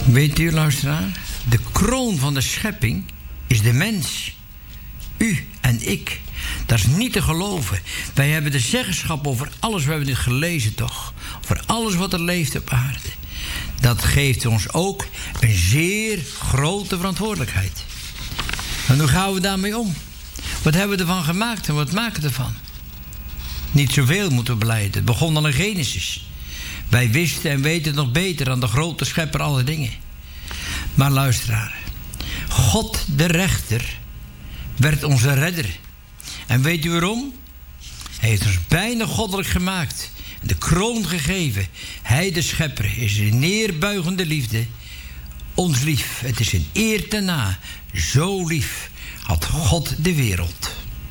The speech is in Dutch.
Weet u, luisteraar, de kroon van de schepping is de mens. U en ik. Dat is niet te geloven. Wij hebben de zeggenschap over alles. We hebben dit gelezen, toch? Over alles wat er leeft op aarde. Dat geeft ons ook een zeer grote verantwoordelijkheid. En hoe gaan we daarmee om? Wat hebben we ervan gemaakt en wat maken we ervan? Niet zoveel moeten we belijden. Het begon al in Genesis. Wij wisten en weten het nog beter dan de grote schepper alle dingen. Maar luisteraar, God de rechter werd onze redder. En weet u waarom? Hij heeft ons bijna goddelijk gemaakt. En de kroon gegeven. Hij de schepper is een neerbuigende liefde. Ons lief, het is een eer te na. Zo lief had God de wereld.